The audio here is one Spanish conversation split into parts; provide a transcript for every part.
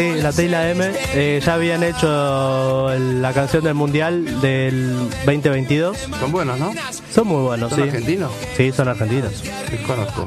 Sí, la T y la M ya habían hecho la canción del Mundial del 2022. Son buenos, ¿no? Son muy buenos, ¿Son sí. argentinos? Sí, son argentinos. Desconozco.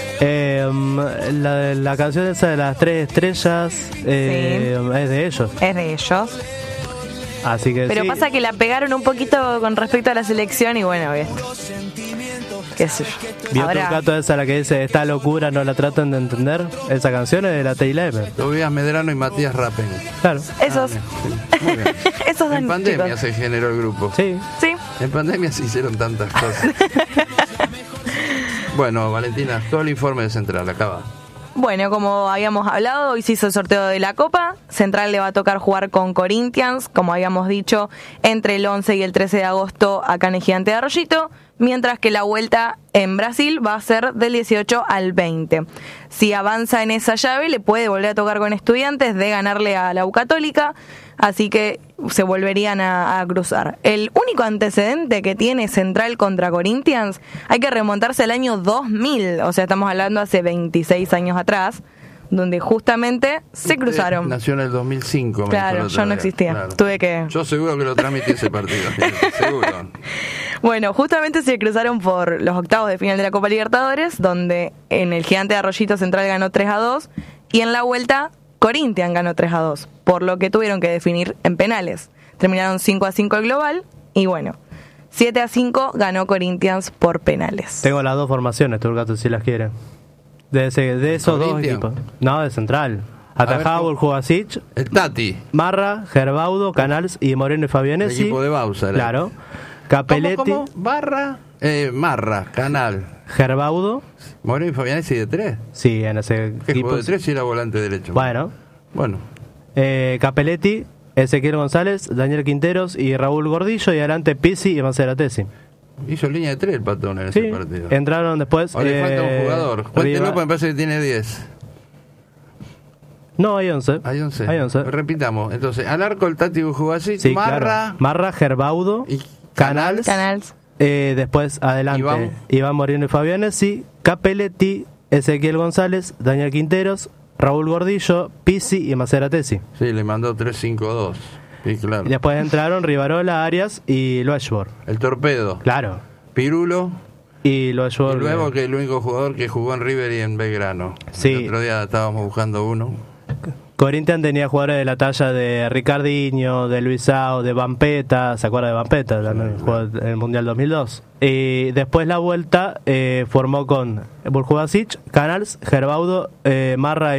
La canción esa de las 3 estrellas es de ellos. Es de ellos. Así que Pero sí. pasa que la pegaron un poquito con respecto a la selección y bueno, qué sé yo. Vio Ahora, Turcato esa la que dice esta locura no la tratan de entender. Esa canción es de la T y la M. Tobias Medrano y Matías Rappen. Claro. esos, Sí, muy bien. esos En dos pandemia chicos. se generó el grupo. Sí. Sí. En pandemia se hicieron tantas cosas. Bueno, Valentina, todo el informe de Central, acaba. Bueno, como habíamos hablado, hoy se hizo el sorteo de la Copa. Central le va a tocar jugar con Corinthians, como habíamos dicho, entre el 11 y el 13 de agosto acá en el Gigante de Arroyito, mientras que la vuelta en Brasil va a ser del 18 al 20. Si avanza en esa llave, le puede volver a tocar con Estudiantes de ganarle a la U Católica, así que se volverían a cruzar. El único antecedente que tiene Central contra Corinthians, hay que remontarse al año 2000, o sea, estamos hablando hace 26 años atrás, donde justamente se cruzaron. Nació en el 2005. me Claro, dijo el yo otro no día. existía. Claro. Tuve que... Yo seguro que lo tramité ese partido. Seguro. Bueno, justamente se cruzaron por los octavos de final de la Copa Libertadores, donde en el Gigante de Arroyito Central ganó 3-2 y en la vuelta Corinthians ganó 3-2, por lo que tuvieron que definir en penales. Terminaron 5-5 el global y bueno, 7-5 ganó Corinthians por penales. Tengo las dos formaciones, Turcato, si las quieren. De esos dos Corinthians. equipos. No, de Central. A ver, Atajaba Burjubasic, El Tati. Marra, Gerbaudo, Canals y Moreno y El Fabianesi. equipo de Bausa. Claro. Capelletti, ¿Cómo? Marra, Canal. Gerbaudo. Moreno y Fabianesi de 3. Sí, en ese ¿Qué equipo. jugó de 3 y era volante derecho? Bueno. Bueno. Capelletti, Ezequiel González, Daniel Quinteros y Raúl Gordillo. Y adelante Pizzi y Maceratesi. Hizo línea de 3 el Patón en Sí, ese partido. entraron después. Ahora le falta un jugador. Cuéntenlo porque me parece que tiene 10. No, hay 11. Hay 11. Hay 11. Repitamos. Entonces, al arco el Tati Burjubasic, Sí, Marra claro. Marra, Gerbaudo, y Canals. Canals. Después adelante Iván Moreno y Fabianesi, Capelletti, Ezequiel González, Daniel Quinteros, Raúl Gordillo, Pizzi y Maceratesi. Sí, le mandó 3-5-2. Sí, claro. Y después entraron Rivarola, Arias y Loeshborg. El Torpedo. Claro. Pirulo. Y Y Loeshborg. luego que el único jugador que jugó en River y en Belgrano. Sí. El otro día estábamos buscando uno. Corinthians tenía jugadores de la talla de Ricardinho, de Luisao, de Vampeta. ¿Se acuerda de Vampeta? También jugó en el Mundial 2002. Y después la vuelta formó con Burjubasic, Canals, Gerbaudo, Marra,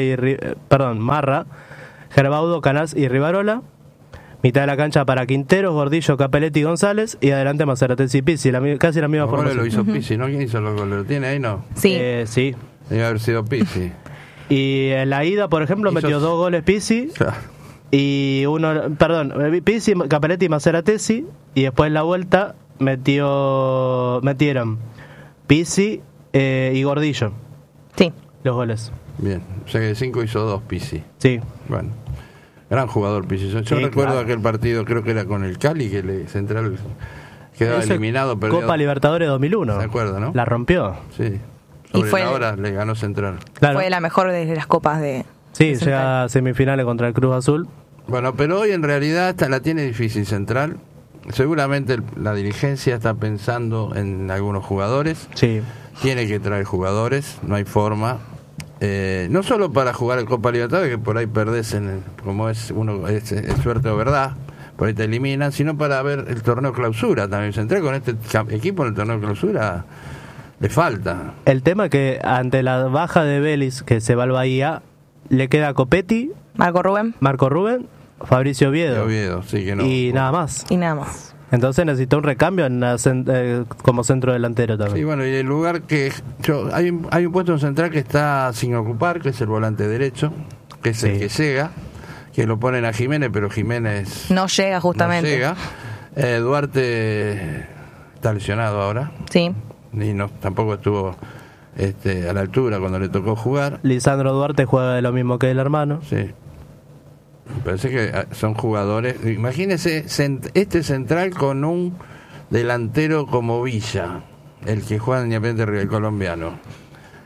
Gerbaudo, Canals y Rivarola. Mitad de la cancha para Quinteros, Gordillo, Capelletti y González. Y adelante Maceratesi y Pizzi. Casi la misma Los goles formación. lo hizo Pizzi, ¿no? ¿Quién hizo los goles? ¿Lo tiene ahí? No. Sí. Sí. Debe haber sido Pizzi. Y en la ida, por ejemplo, Hizo- metió 2 goles Pizzi. Claro. Y Pizzi, Capelletti y Maceratesi. Y después en la vuelta metieron Pizzi y Gordillo Sí. los goles. Bien. O sea que de 5 hizo 2 Pizzi. Sí. Bueno. Gran jugador Pizzi. Yo Sí, recuerdo claro. aquel partido, creo que era con el Cali, que Central quedaba Eso es eliminado. Perdió. Copa Libertadores 2001. ¿Se acuerda, no? La rompió. Sí. Y Sobre fue- la hora le ganó Central. Claro. Fue la mejor de las copas de... Sí, de Central. llega a semifinales contra el Cruz Azul. Bueno, pero hoy en realidad la tiene difícil Central. Seguramente la dirigencia está pensando en algunos jugadores. Sí. Tiene que traer jugadores, no hay forma. No solo para jugar el Copa Libertadores, que por ahí perdés, como es suerte o verdad, por ahí te eliminan, sino para ver el torneo clausura también. Central con este equipo en el torneo clausura le falta. El tema es que ante la baja de Vélez, que se va al Bahía, le queda Copetti, Marco Rubén Marco Rubén, Fabricio Oviedo. Oviedo, sí que no. Y nada más. y nada más. Entonces necesita un recambio como centro delantero Sí, también. bueno, y el lugar que... hay un puesto en Central que está sin ocupar, que es el volante derecho, que es el que llega, que lo ponen a Jiménez, pero Jiménez No llega justamente. no llega. Duarte está lesionado ahora, Sí. y tampoco estuvo a la altura cuando le tocó jugar. Lisandro Duarte juega de lo mismo que el hermano. Sí. Me parece que son jugadores. Imagínese este Central con un delantero como Villa, el que juega en Independiente River, el colombiano.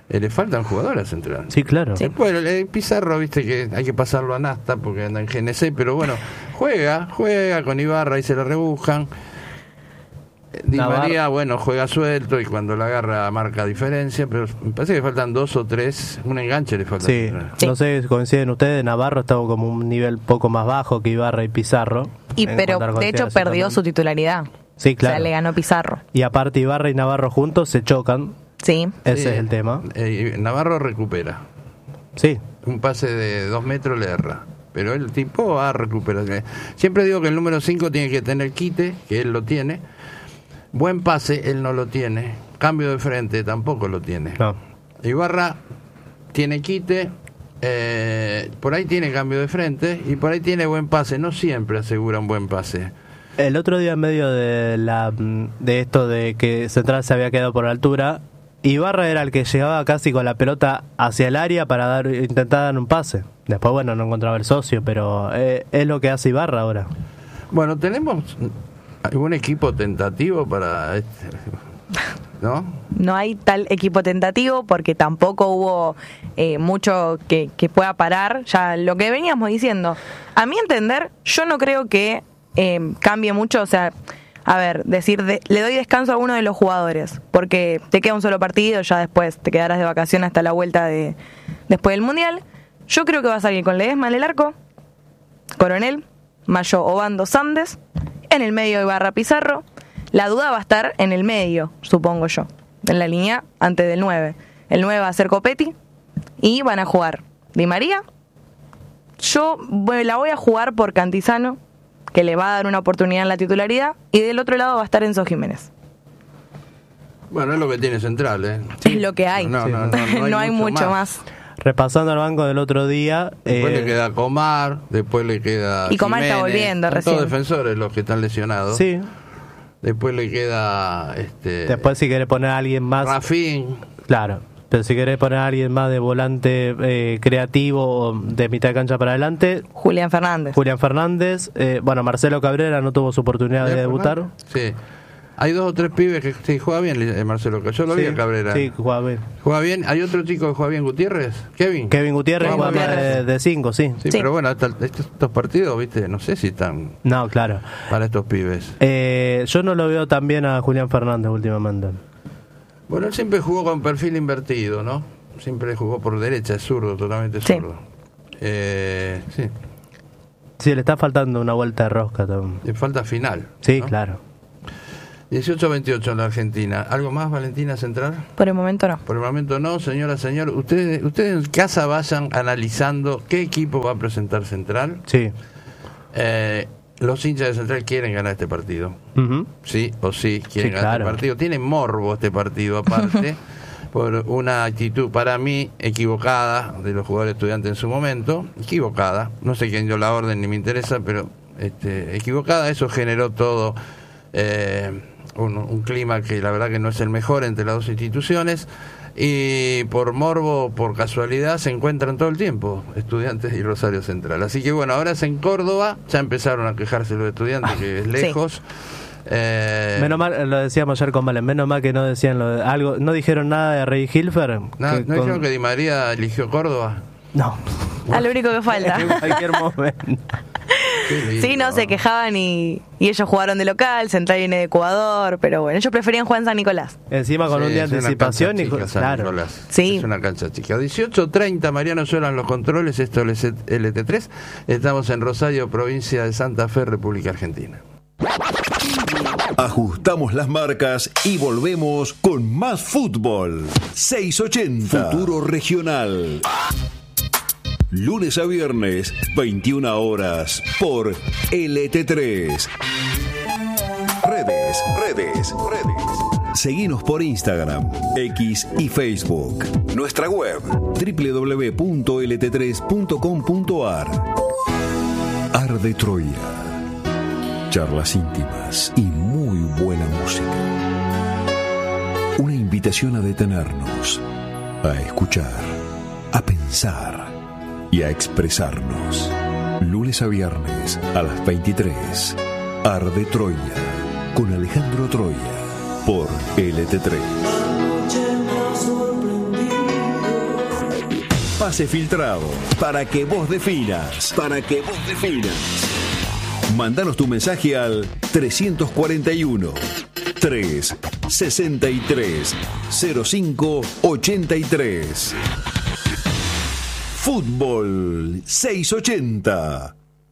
le faltan jugadores a Central. Sí, claro. Sí. Bueno, Pizarro, viste que hay que pasarlo a Nasta porque anda en GNC, pero bueno, juega con Ibarra y se la rebuscan. Di María, bueno, juega suelto y cuando la agarra marca diferencia, pero me parece que faltan 2 o 3, un enganche le falta. Sí, no sé si coinciden ustedes, Navarro estaba como un nivel poco más bajo que Ibarra y Pizarro. Pero de hecho perdió su titularidad. Sí, claro. O sea, le ganó Pizarro. Y aparte Ibarra y Navarro juntos se chocan. Sí. Ese es el tema. Navarro recupera. Sí. Un pase de 2 metros le erra. Pero el tipo va a recuperar. Siempre digo que el número 5 tiene que tener quite, que él lo tiene. Buen pase, él no lo tiene. Cambio de frente, tampoco lo tiene. No. Ibarra tiene quite, por ahí tiene cambio de frente y por ahí tiene buen pase. No siempre asegura un buen pase. El otro día, en medio de esto de que Central se había quedado por altura, Ibarra era el que llegaba casi con la pelota hacia el área para intentar dar un pase. Después, bueno, no encontraba el socio, pero es lo que hace Ibarra ahora. Bueno, tenemos algún equipo tentativo para ¿no? No hay tal equipo tentativo porque tampoco hubo mucho que pueda parar. Ya lo que veníamos diciendo, a mi entender, yo no creo que cambie mucho. O sea, a ver, le doy descanso a alguno de los jugadores porque te queda un solo partido, ya después te quedarás de vacaciones hasta la vuelta después del Mundial. Yo creo que va a salir con Ledesma en el arco, Coronel, Mayo, Obando, Sandes, en el medio Ibarra, Pizarro. La duda va a estar en el medio, supongo yo, en la línea antes del 9. El 9 va a ser Copetti y van a jugar Di María. Yo la voy a jugar por Cantizano, que le va a dar una oportunidad en la titularidad, y del otro lado va a estar Enzo Jiménez. Bueno, es lo que tiene Central, ¿eh? Es lo que hay. No hay mucho más. Repasando el banco del otro día... Después le queda Comar, después le queda y Comar Jiménez, está volviendo son recién. todos defensores los que están lesionados. Sí. Después le queda... Después si querés poner a alguien más... Rafín. Claro. Pero si querés poner a alguien más de volante creativo o de mitad de cancha para adelante... Julián Fernández. Bueno, Marcelo Cabrera no tuvo su oportunidad de debutar. Sí. Hay 2 o 3 pibes que sí, juega bien Marcelo. Yo lo vi a Cabrera. Sí, juega bien. ¿Juega bien? ¿Hay otro chico que juega bien, Gutiérrez? ¿Kevin? Kevin Gutiérrez juega más de 5, sí. Sí, pero bueno, estos partidos, viste, no sé si están... No, claro. Para estos pibes. Yo no lo veo tan bien a Julián Fernández últimamente. Bueno, él siempre jugó con perfil invertido, ¿no? Siempre jugó por derecha, es zurdo, totalmente zurdo. Sí. Sí, le está faltando una vuelta de rosca también. Le falta final. Sí, ¿no? claro. 18-28 en la Argentina. ¿Algo más, Valentina Central? Por el momento no. Por el momento no, señora, señor. Ustedes en casa vayan analizando qué equipo va a presentar Central. Sí. Los hinchas de Central quieren ganar este partido. Uh-huh. Sí o sí, quieren ganar claro. este partido. Tiene morbo este partido aparte, por una actitud para mí equivocada de los jugadores estudiantes en su momento. Equivocada. No sé quién dio la orden ni me interesa, pero equivocada. Eso generó todo... un clima que la verdad que no es el mejor entre las dos instituciones y por morbo, por casualidad se encuentran todo el tiempo Estudiantes y Rosario Central, así que bueno, ahora es en Córdoba, ya empezaron a quejarse los estudiantes que es lejos. Sí. Menos mal, lo decíamos ayer con Valen, menos mal que no decían algo, no dijeron nada de Rey Hilfer. ¿No dijeron que Di María eligió Córdoba? No. A lo único que falta. En cualquier momento. Sí, no, se quejaban y ellos jugaron de local, Central viene de Ecuador, pero bueno, ellos preferían jugar en San Nicolás. Encima con un día de anticipación y claro. Sí. Es una cancha chica. 18:30, Mariano Sola en los controles, esto es LT3. Estamos en Rosario, provincia de Santa Fe, República Argentina. Ajustamos las marcas y volvemos con más fútbol. 680 Futuro Regional. Lunes a viernes, 21 horas, por LT3. Redes. Seguinos por Instagram, X y Facebook. Nuestra web, www.lt3.com.ar. Arde Troya. Charlas íntimas y muy buena música. Una invitación a detenernos, a escuchar, a pensar y a expresarnos. Lunes a viernes a las 23. Arde Troya con Alejandro Troya por LT3. Anoche me ha sorprendido pase filtrado, para que vos definas. Mandanos tu mensaje al 341 363 0583. Fútbol 680.